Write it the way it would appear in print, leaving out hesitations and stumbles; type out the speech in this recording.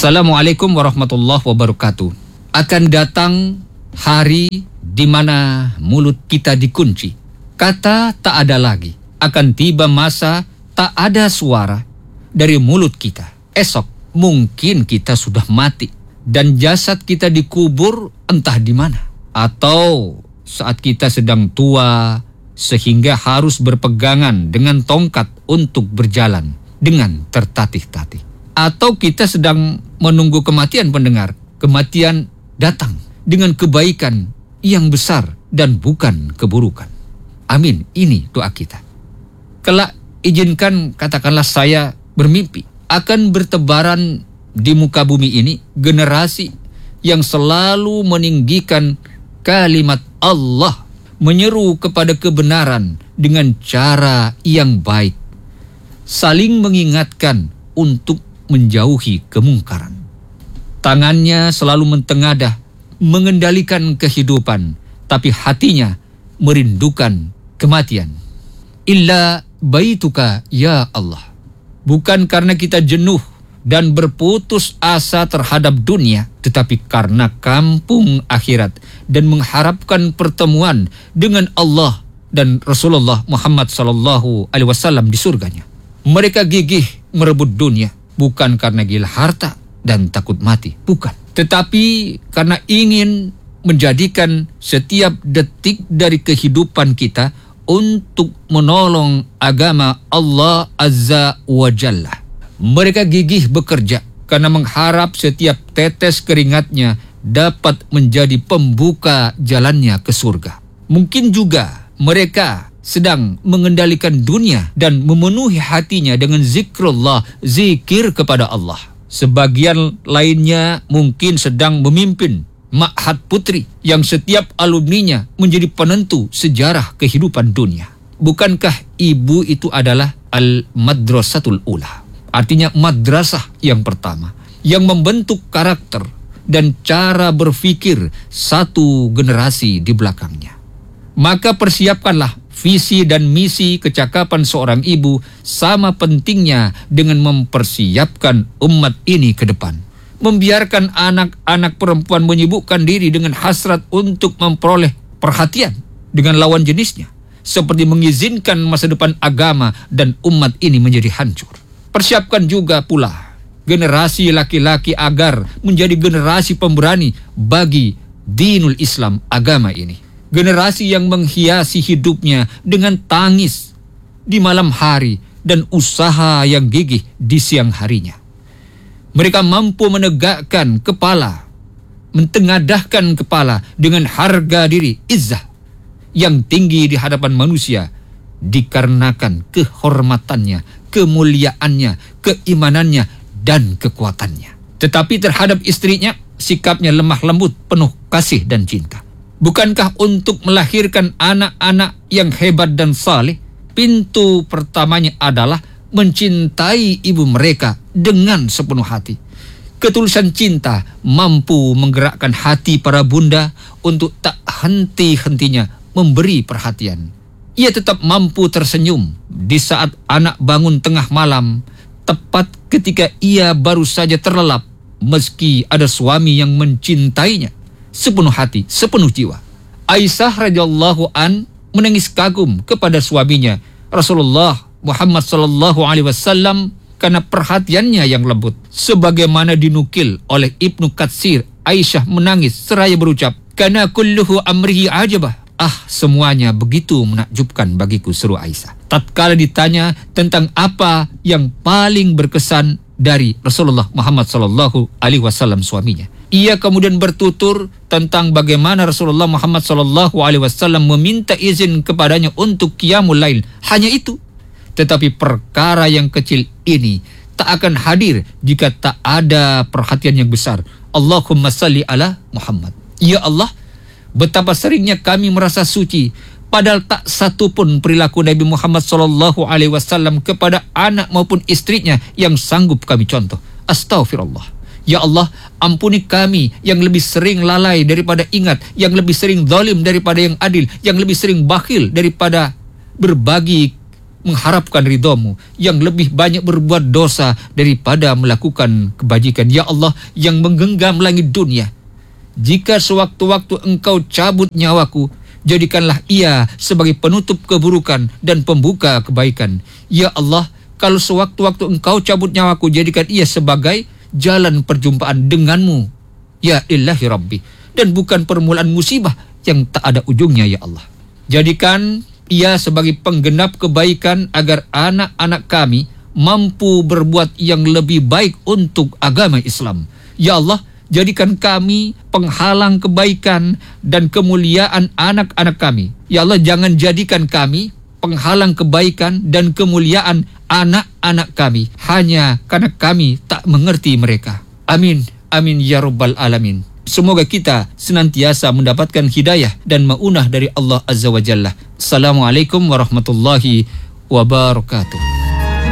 Assalamualaikum warahmatullahi wabarakatuh. Akan datang hari di mana mulut kita dikunci. Kata tak ada lagi. Akan tiba masa tak ada suara dari mulut kita. Esok mungkin kita sudah mati dan jasad kita dikubur entah di mana. Atau saat kita sedang tua sehingga harus berpegangan dengan tongkat untuk berjalan dengan tertatih-tatih. Atau kita sedang menunggu kematian pendengar. Kematian datang dengan kebaikan yang besar dan bukan keburukan. Amin, ini doa kita. Kelak izinkan katakanlah saya bermimpi akan bertebaran di muka bumi ini generasi yang selalu meninggikan kalimat Allah, menyeru kepada kebenaran dengan cara yang baik, saling mengingatkan untuk menjauhi kemungkaran. Tangannya selalu mentengadah, mengendalikan kehidupan, tapi hatinya merindukan kematian. Illa baituka ya Allah. Bukan karena kita jenuh dan berputus asa terhadap dunia, tetapi karena kampung akhirat dan mengharapkan pertemuan dengan Allah dan Rasulullah Muhammad SAW di surganya. Mereka gigih merebut dunia, bukan karena gila harta dan takut mati, bukan. Tetapi karena ingin menjadikan setiap detik dari kehidupan kita untuk menolong agama Allah Azza wa Jalla. Mereka gigih bekerja karena mengharap setiap tetes keringatnya dapat menjadi pembuka jalannya ke surga. Mungkin juga mereka sedang mengendalikan dunia dan memenuhi hatinya dengan zikrullah, zikir kepada Allah. Sebagian lainnya mungkin sedang memimpin ma'had putri yang setiap alumninya menjadi penentu sejarah kehidupan dunia. Bukankah ibu itu adalah al-madrasatul ula? Artinya madrasah yang pertama yang membentuk karakter dan cara berpikir satu generasi di belakangnya. Maka persiapkanlah visi dan misi kecakapan seorang ibu sama pentingnya dengan mempersiapkan umat ini ke depan. Membiarkan anak-anak perempuan menyibukkan diri dengan hasrat untuk memperoleh perhatian dengan lawan jenisnya, seperti mengizinkan masa depan agama dan umat ini menjadi hancur. Persiapkan juga pula generasi laki-laki agar menjadi generasi pemberani bagi dinul Islam, agama ini. Generasi yang menghiasi hidupnya dengan tangis di malam hari dan usaha yang gigih di siang harinya. Mereka mampu menegakkan kepala, mentengadahkan kepala dengan harga diri, izzah yang tinggi di hadapan manusia dikarenakan kehormatannya, kemuliaannya, keimanannya, dan kekuatannya. Tetapi terhadap istrinya, sikapnya lemah lembut, penuh kasih dan cinta. Bukankah untuk melahirkan anak-anak yang hebat dan saleh, pintu pertamanya adalah mencintai ibu mereka dengan sepenuh hati. Ketulusan cinta mampu menggerakkan hati para bunda untuk tak henti-hentinya memberi perhatian. Ia tetap mampu tersenyum di saat anak bangun tengah malam, tepat ketika ia baru saja terlelap, meski ada suami yang mencintainya sepenuh hati, sepenuh jiwa. Aisyah radhiyallahu an menangis kagum kepada suaminya Rasulullah Muhammad SAW karena perhatiannya yang lembut. Sebagaimana dinukil oleh Ibnu Katsir, Aisyah menangis seraya berucap, "Kana kulluhu amrihi ajabah." Semuanya begitu menakjubkan bagiku, seru Aisyah. Tatkala ditanya tentang apa yang paling berkesan dari Rasulullah Muhammad SAW suaminya, ia kemudian bertutur tentang bagaimana Rasulullah Muhammad SAW meminta izin kepadanya untuk qiyamul lail. Hanya itu. Tetapi perkara yang kecil ini tak akan hadir jika tak ada perhatian yang besar. Allahumma salli ala Muhammad. Ya Allah, betapa seringnya kami merasa suci, padahal tak satu pun perilaku Nabi Muhammad SAW kepada anak maupun istrinya yang sanggup kami contoh. Astaghfirullah. Ya Allah, ampuni kami yang lebih sering lalai daripada ingat, yang lebih sering zalim daripada yang adil, yang lebih sering bakhil daripada berbagi mengharapkan ridhamu, yang lebih banyak berbuat dosa daripada melakukan kebajikan. Ya Allah yang menggenggam langit dunia, jika sewaktu-waktu Engkau cabut nyawaku, jadikanlah ia sebagai penutup keburukan dan pembuka kebaikan. Ya Allah, kalau sewaktu-waktu Engkau cabut nyawaku, jadikan ia sebagai jalan perjumpaan denganmu, ya ilahi Rabbi, dan bukan permulaan musibah yang tak ada ujungnya. Ya Allah, jadikan ia sebagai penggenap kebaikan agar anak-anak kami mampu berbuat yang lebih baik untuk agama Islam. Ya Allah, jadikan kami penghalang kebaikan dan kemuliaan anak-anak kami. Ya Allah, jangan jadikan kami penghalang kebaikan dan kemuliaan anak-anak kami hanya karena kami tak mengerti mereka. Amin, amin ya rabbal alamin. Semoga kita senantiasa mendapatkan hidayah dan maunah dari Allah Azza wa Jalla. Assalamualaikum warahmatullahi wabarakatuh.